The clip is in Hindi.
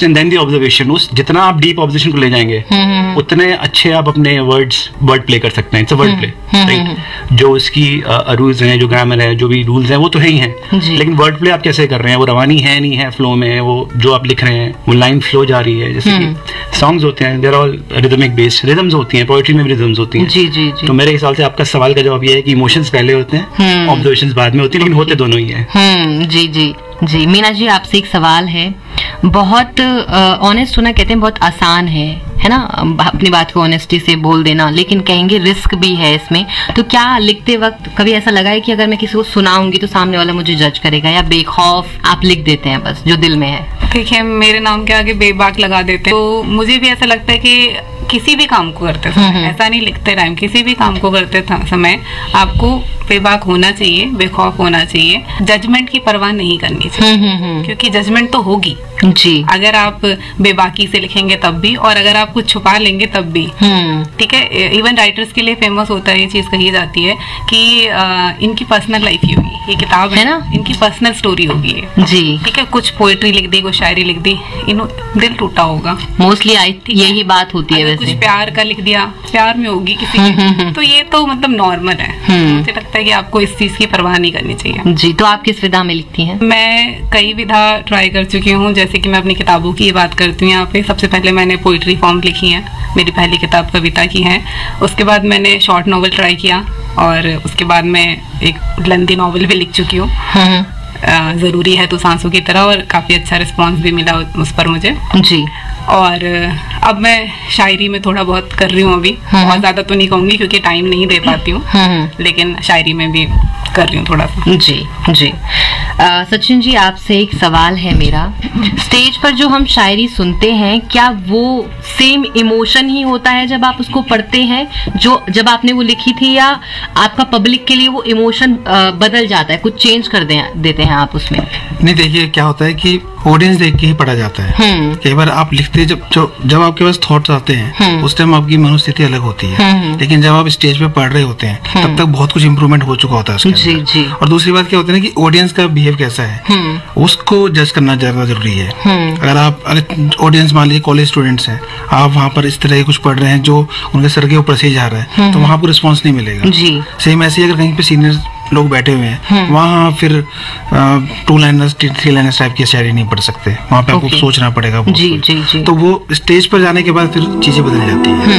Focus and then the observation. उस जितना आप डीप ऑब्जर्वेशन को ले जाएंगे उतने अच्छे आप अपने वर्ड प्ले कर सकते हैं। It's a word play, right. जो इसकी रूल्स हैं, जो ग्रामर है, जो भी रूल्स हैं वो तो है ही हैं, लेकिन वर्ड प्ले आप कैसे कर रहे हैं, वो रवानी है नहीं है फ्लो में, वो जो आप लिख रहे हैं वो लाइन फ्लो जा रही है। जैसे कि सॉन्ग्स होते हैं, there all rhythmic based, rhythms होती हैं, पोएट्री में भी रिदम्स होती हैं। जी जी जी। तो मेरे हिसाब से आपका सवाल का जवाब ये है कि इमोशंस पहले होते हैं, ऑब्जर्वेशंस बाद में होती है, लेकिन होते दोनों ही हैं। जी जी जी। मीना जी, आपसे एक सवाल है। बहुत ऑनेस्ट होना कहते हैं बहुत आसान है ना, अपनी बात को ऑनेस्टी से बोल देना, लेकिन कहेंगे रिस्क भी है इसमें। तो क्या लिखते वक्त कभी ऐसा लगा है कि अगर मैं किसी को सुनाऊंगी तो सामने वाला मुझे जज करेगा, या बेखौफ आप लिख देते हैं बस जो दिल में है? देखिए, मेरे नाम के आगे बेबाक लगा देते हैं, तो मुझे भी ऐसा लगता है कि किसी भी काम को करते समय, ऐसा नहीं लिखते टाइम, किसी भी काम को करते समय आपको बेबाक होना चाहिए, बेखौफ होना चाहिए, जजमेंट की परवाह नहीं करनी चाहिए, क्योंकि जजमेंट तो होगी जी। अगर आप बेबाकी से लिखेंगे तब भी, और अगर आप कुछ छुपा लेंगे तब भी। ठीक है, इवन राइटर्स के लिए फेमस होता है, ये चीज कही जाती है कि इनकी पर्सनल लाइफ ही होगी, ये किताब है ना, इनकी पर्सनल स्टोरी होगी जी। ठीक है, कुछ पोएट्री लिख दी, कुछ शायरी लिख दी, दिल टूटा होगा मोस्टली। यही बात होती है। कुछ प्यार का लिख दिया, प्यार में होगी किसी के, तो ये तो मतलब नॉर्मल है। मुझे लगता है कि आपको इस चीज की परवाह नहीं करनी चाहिए जी। तो आप किस विधा में लिखती हैं? मैं कई विधा ट्राई कर चुकी हूँ। जैसे कि मैं अपनी किताबों की बात करती हूँ यहाँ पे, सबसे पहले मैंने पोइट्री फॉर्म लिखी है, मेरी पहली किताब कविता की है। उसके बाद मैंने शॉर्ट नॉवल ट्राई किया, और उसके बाद मैं एक लंदी नॉवल भी लिख चुकी हूँ, जरूरी है तो सांसों की तरह, और काफी अच्छा रिस्पॉन्स भी मिला उस पर मुझे जी। और अब मैं शायरी में थोड़ा बहुत कर रही हूँ अभी, बहुत ज्यादा तो नहीं कहूंगी क्योंकि टाइम नहीं दे पाती हूँ, लेकिन शायरी में भी कर रही हूँ थोड़ा सा जी जी। सचिन जी, आपसे एक सवाल है मेरा। स्टेज पर जो हम शायरी सुनते हैं, क्या वो सेम इमोशन ही होता है जब आप उसको पढ़ते हैं जो जब आपने वो लिखी थी, या आपका पब्लिक के लिए वो इमोशन बदल जाता है, कुछ चेंज कर देते हैं आप उसमें? नहीं, देखिए क्या होता है कि ऑडियंस देख के ही पढ़ा जाता है। कई बार आप लिखते जब आपके पास थॉट्स आते हैं उस टाइम आपकी मनोस्थिति अलग होती है, लेकिन जब आप स्टेज पे पढ़ रहे होते हैं तब तक बहुत कुछ इम्प्रूवमेंट हो चुका होता है उसके जी जी। और दूसरी बात क्या होती है ना कि ऑडियंस का बिहेव कैसा है उसको जज करना ज्यादा जरूरी है। अगर ऑडियंस मान लीजिए कॉलेज स्टूडेंट्स हैं, आप वहाँ पर इस तरह के कुछ पढ़ रहे हैं जो उनके सर के ऊपर से ही जा रहा है, तो वहाँ आपको रिस्पॉन्स नहीं मिलेगा जी। सेम ऐसे अगर कहीं पे सीनियर लोग बैठे हुए हैं, वहाँ फिर 2 लाइनर्स 3 लाइनर्स टाइप की शायरी नहीं पढ़ सकते, वहाँ पे आपको सोचना पड़ेगा जी जी जी। तो वो स्टेज पर जाने के बाद फिर चीजें बदल जाती है।